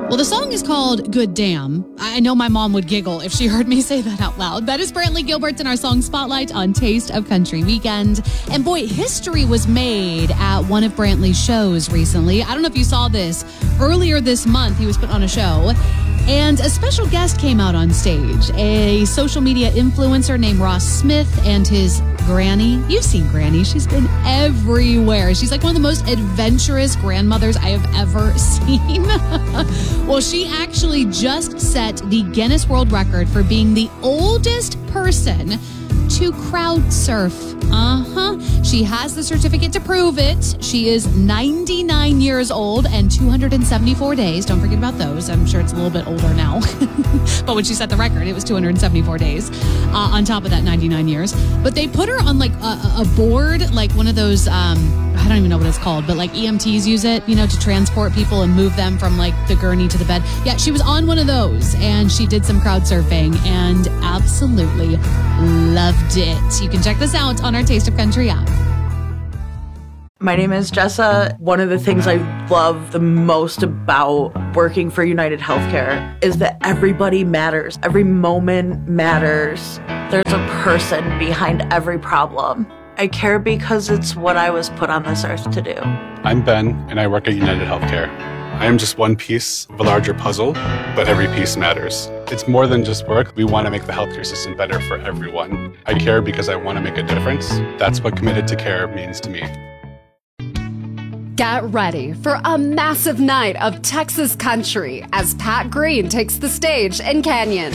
Well, the song is called Good Damn. I know my mom would giggle if she heard me say that out loud. That is Brantley Gilbert in our song Spotlight on Taste of Country Weekend. And boy, history was made at one of Brantley's shows recently. I don't know if you saw this. Earlier this month, he was put on a show, and a special guest came out on stage, a social media influencer named Ross Smith and his Granny. You've seen Granny. She's been everywhere. She's like one of the most adventurous grandmothers I have ever seen. Well, she actually just set the Guinness World Record for being the oldest person to crowd surf. She has the certificate to prove it. She is 99 years old and 274 days. Don't forget about those. I'm sure it's a little bit older now. But when she set the record, it was 274 days on top of that 99 years. But they put her on like a board, like one of those, I don't even know what it's called, but like EMTs use it, to transport people and move them from like the gurney to the bed. Yeah, she was on one of those and she did some crowd surfing and absolutely loved it. You can check this out on our Taste of Country app. My name is Jessa. One of the things I love the most about working for United Healthcare is that everybody matters. Every moment matters. There's a person behind every problem. I care because it's what I was put on this earth to do. I'm Ben, and I work at United Healthcare. I am just one piece of a larger puzzle, but every piece matters. It's more than just work. We want to make the healthcare system better for everyone. I care because I want to make a difference. That's what committed to care means to me. Get ready for a massive night of Texas country as Pat Green takes the stage in Canyon.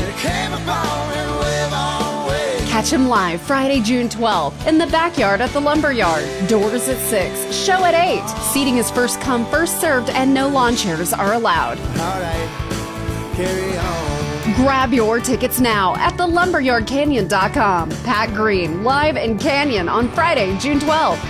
Catch him live Friday, June 12th in the backyard at the Lumberyard. Doors at 6, show at 8. Seating is first come, first served, and no lawn chairs are allowed. All right, carry on. Grab your tickets now at thelumberyardcanyon.com. Pat Green, live in Canyon on Friday, June 12th.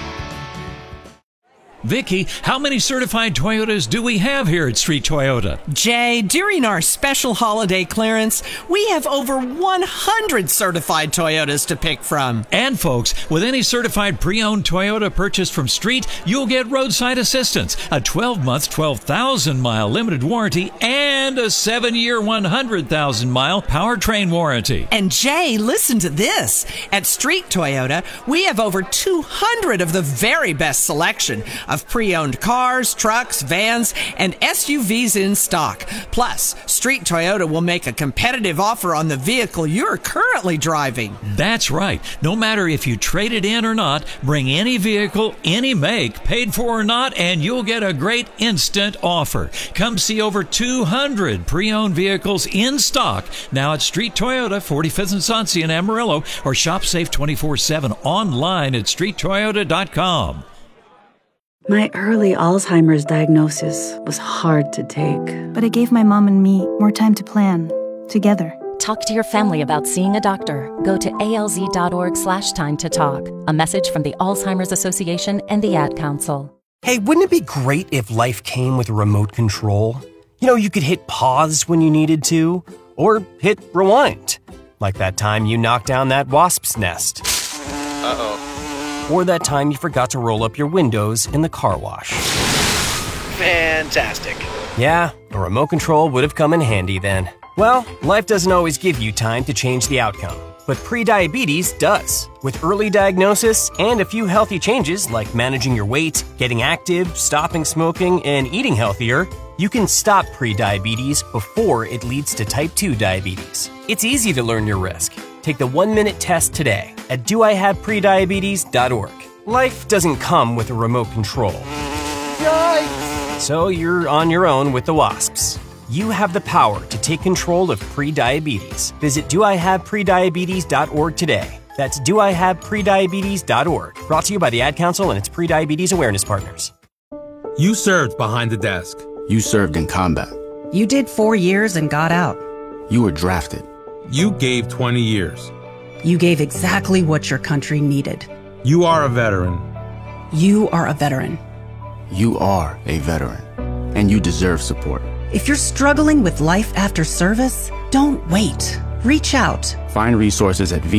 Vicky, how many certified Toyotas do we have here at Street Toyota? Jay, during our special holiday clearance, we have over 100 certified Toyotas to pick from. And folks, with any certified pre-owned Toyota purchased from Street, you'll get roadside assistance, a 12-month, 12,000-mile limited warranty, and a 7-year, 100,000-mile powertrain warranty. And Jay, listen to this. At Street Toyota, we have over 200 of the very best selection of pre-owned cars, trucks, vans, and SUVs in stock. Plus, Street Toyota will make a competitive offer on the vehicle you're currently driving. That's right. No matter if you trade it in or not, bring any vehicle, any make, paid for or not, and you'll get a great instant offer. Come see over 200 pre-owned vehicles in stock now at Street Toyota, 45th and Sonsia in Amarillo, or shop safe 24/7 online at streettoyota.com. My early Alzheimer's diagnosis was hard to take, but it gave my mom and me more time to plan together. Talk to your family about seeing a doctor. Go to alz.org/time to talk. A message from the Alzheimer's Association and the Ad Council. Hey, wouldn't it be great if life came with a remote control? You could hit pause when you needed to, or hit rewind. Like that time you knocked down that wasp's nest. Uh-oh. Or that time you forgot to roll up your windows in the car wash. Fantastic. Yeah, a remote control would have come in handy then. Well, life doesn't always give you time to change the outcome, but prediabetes does. With early diagnosis and a few healthy changes like managing your weight, getting active, stopping smoking, and eating healthier, you can stop prediabetes before it leads to type 2 diabetes. It's easy to learn your risk. Take the 1-minute test today at doihaveprediabetes.org. Life doesn't come with a remote control. Yikes! So you're on your own with the wasps. You have the power to take control of prediabetes. Visit doihaveprediabetes.org today. That's doihaveprediabetes.org. Brought to you by the Ad Council and its prediabetes awareness partners. You served behind the desk. You served in combat. You did 4 years and got out. You were drafted. You gave 20 years. You gave exactly what your country needed. You are a veteran. You are a veteran. You are a veteran, and you deserve support. If you're struggling with life after service, don't wait. Reach out. Find resources at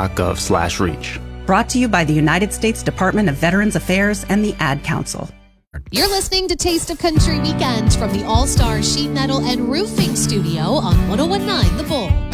va.gov/reach. Brought to you by the United States Department of Veterans Affairs and the Ad Council. You're listening to Taste of Country Weekend from the All-Star Sheet Metal and Roofing Studio on 101.9 The Bull.